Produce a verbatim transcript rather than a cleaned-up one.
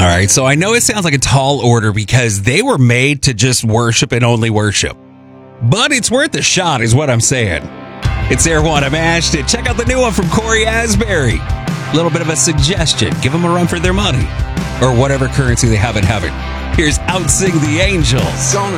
right, so I know it sounds like a tall order because they were made to just worship and only worship. But it's worth a shot is what I'm saying. It's Air One, I'm Ashton. Check out the new one from Corey Asbury. A little bit of a suggestion. Give them a run for their money. Or whatever currency they have in heaven. Here's Outsing the Angels. Gonna